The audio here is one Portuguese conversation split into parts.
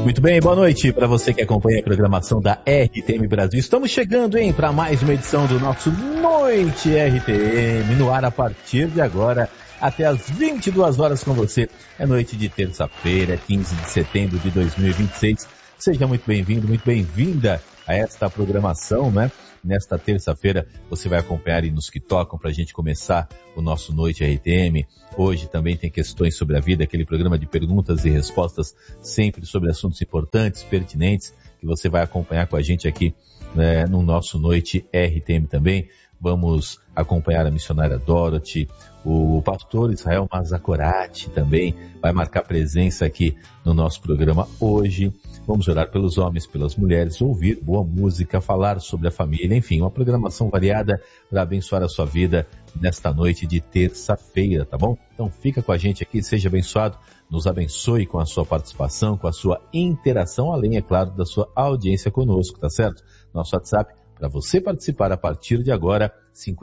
Muito bem, boa noite para você que acompanha a programação da RTM Brasil. Estamos chegando, para mais uma edição do nosso Noite RTM, no ar a partir de agora, até às 22 horas com você. É noite de terça-feira, 15 de setembro de 2026. Seja muito bem-vindo, muito bem-vinda a esta programação, né? Nesta terça-feira você vai acompanhar Hinos que Tocam para a gente começar o nosso Noite RTM. Hoje também tem questões sobre a vida, aquele programa de perguntas e respostas sempre sobre assuntos importantes, pertinentes, que você vai acompanhar com a gente aqui, né, no nosso Noite RTM também. Vamos acompanhar a missionária Dorothy, o pastor Israel Mazakorati também vai marcar presença aqui no nosso programa hoje. Vamos orar pelos homens, pelas mulheres, ouvir boa música, falar sobre a família, enfim, uma programação variada para abençoar a sua vida nesta noite de terça-feira, tá bom? Então fica com a gente aqui, seja abençoado, nos abençoe com a sua participação, com a sua interação, além, é claro, da sua audiência conosco, tá certo? Nosso WhatsApp, para você participar a partir de agora,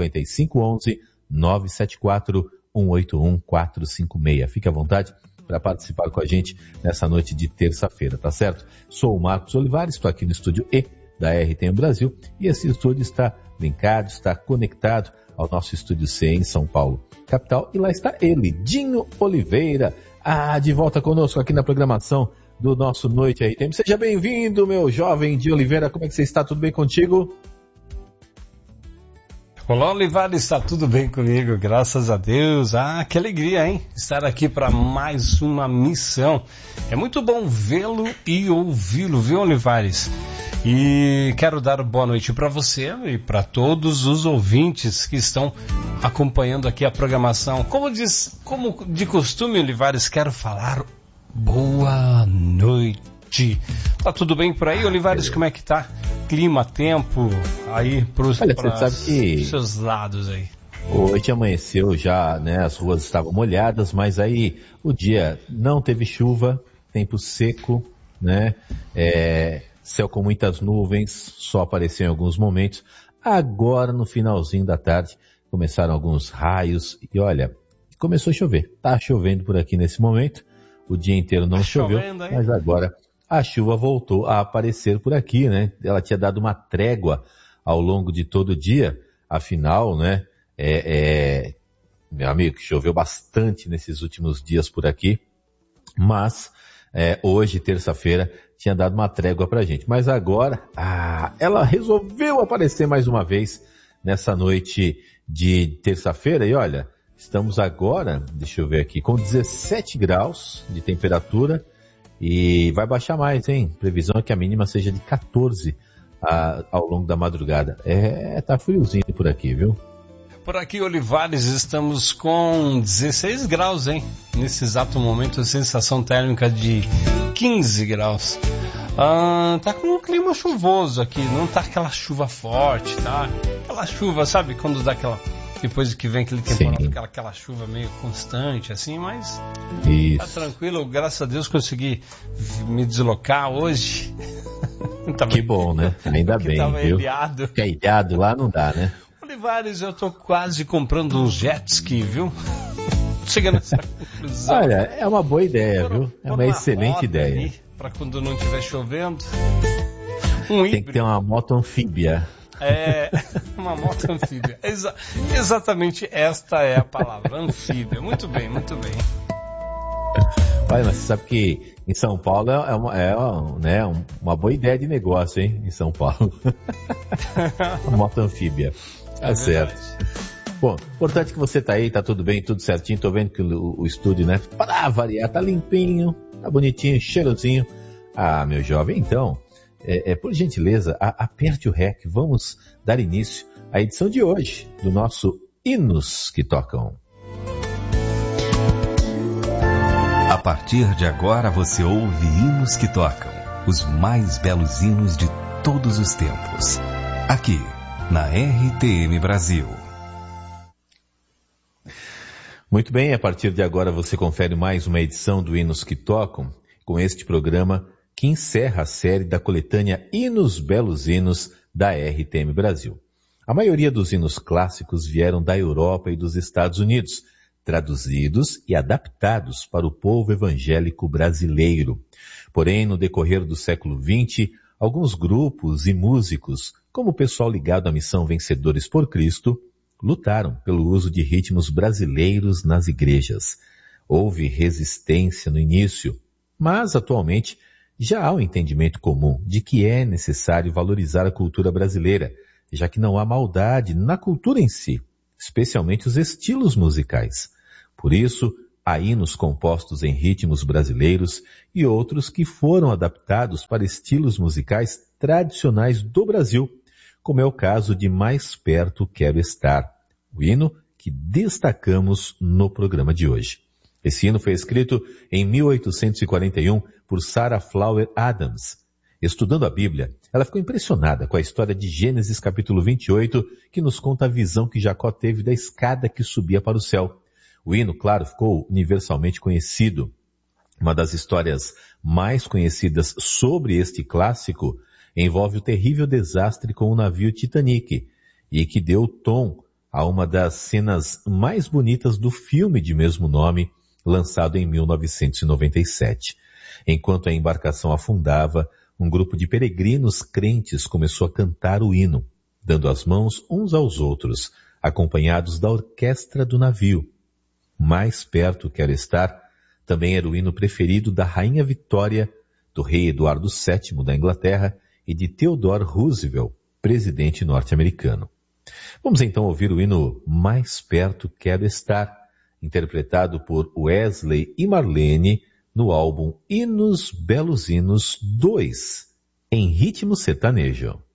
5511-974-181-456. Fique à vontade para participar com a gente nessa noite de terça-feira, tá certo? Sou o Marcos Olivares, estou aqui no estúdio E da RTM Brasil e esse estúdio está linkado, está conectado ao nosso estúdio C em São Paulo, capital, e lá está ele, Dinho Oliveira, de volta conosco aqui na programação do nosso Noite RTM. Seja bem-vindo, meu jovem Dinho Oliveira, como é que você está? Tudo bem contigo? Olá, Olivares, está tudo bem comigo, graças a Deus. Que alegria, hein? Estar aqui para mais uma missão. É muito bom vê-lo e ouvi-lo, viu, Olivares? E quero dar boa noite para você e para todos os ouvintes que estão acompanhando aqui a programação. Como de costume, Olivares, quero falar boa noite. Tá tudo bem por aí, Olivares? Como é que tá? Clima, tempo, aí pros seus lados aí. Hoje amanheceu já, né? As ruas estavam molhadas, mas aí o dia não teve chuva, tempo seco, né? Céu com muitas nuvens, só apareceu em alguns momentos. Agora, no finalzinho da tarde, começaram alguns raios e olha, começou a chover. Tá chovendo por aqui nesse momento. O dia inteiro não choveu, mas agora a chuva voltou a aparecer por aqui, né? Ela tinha dado uma trégua ao longo de todo o dia, afinal, né? Meu amigo, choveu bastante nesses últimos dias por aqui, mas hoje, terça-feira, tinha dado uma trégua pra gente. Mas agora, ela resolveu aparecer mais uma vez nessa noite de terça-feira e olha, estamos agora, deixa eu ver aqui, com 17 graus de temperatura, e vai baixar mais, hein? Previsão é que a mínima seja de 14 ao longo da madrugada. Tá friozinho por aqui, viu? Por aqui, Olivares, estamos com 16 graus, hein? Nesse exato momento, a sensação térmica de 15 graus. Tá com um clima chuvoso aqui, não tá aquela chuva forte, tá? Aquela chuva, sabe? Quando dá aquela... Depois que vem aquele temporal, aquela chuva meio constante, assim, mas isso. Tá tranquilo, graças a Deus consegui me deslocar hoje. Que bom, né? Ainda bem, tava viu? Ilhado. Ficar ilhado lá não dá, né? Olivares, eu tô quase comprando um jet ski, viu? Chegando nessa conclusão. Olha, é uma boa ideia, viu? É uma excelente ideia. Para quando não estiver chovendo. Tem que ter uma moto anfíbia. Uma moto anfíbia. Exatamente esta é a palavra, anfíbia. Muito bem, muito bem. Olha, mas você sabe que em São Paulo uma boa ideia de negócio, hein? Em São Paulo. Uma moto anfíbia. Tá certo. Bom, importante que você tá aí, tá tudo bem, tudo certinho. Tô vendo que o estúdio, né? Para variar, tá limpinho, tá bonitinho, cheirosinho. Meu jovem, então... por gentileza, aperte o REC, vamos dar início à edição de hoje do nosso Hinos que Tocam. A partir de agora você ouve Hinos que Tocam, os mais belos hinos de todos os tempos, aqui na RTM Brasil. Muito bem, a partir de agora você confere mais uma edição do Hinos que Tocam, com este programa que encerra a série da coletânea Hinos Belos Hinos da RTM Brasil. A maioria dos hinos clássicos vieram da Europa e dos Estados Unidos, traduzidos e adaptados para o povo evangélico brasileiro. Porém, no decorrer do século XX, alguns grupos e músicos, como o pessoal ligado à missão Vencedores por Cristo, lutaram pelo uso de ritmos brasileiros nas igrejas. Houve resistência no início, mas atualmente já há um entendimento comum de que é necessário valorizar a cultura brasileira, já que não há maldade na cultura em si, especialmente os estilos musicais. Por isso, há hinos compostos em ritmos brasileiros e outros que foram adaptados para estilos musicais tradicionais do Brasil, como é o caso de Mais Perto Quero Estar, o hino que destacamos no programa de hoje. Esse hino foi escrito em 1841 por Sarah Flower Adams. Estudando a Bíblia, ela ficou impressionada com a história de Gênesis capítulo 28, que nos conta a visão que Jacó teve da escada que subia para o céu. O hino, claro, ficou universalmente conhecido. Uma das histórias mais conhecidas sobre este clássico envolve o terrível desastre com o navio Titanic, e que deu tom a uma das cenas mais bonitas do filme de mesmo nome, lançado em 1997. Enquanto a embarcação afundava, um grupo de peregrinos crentes começou a cantar o hino, dando as mãos uns aos outros, acompanhados da orquestra do navio. Mais Perto Quero Estar também era o hino preferido da Rainha Vitória, do rei Eduardo VII da Inglaterra e de Theodore Roosevelt, presidente norte-americano. Vamos então ouvir o hino Mais Perto Quero Estar, interpretado por Wesley e Marlene no álbum Hinos Belos Hinos 2, em ritmo sertanejo.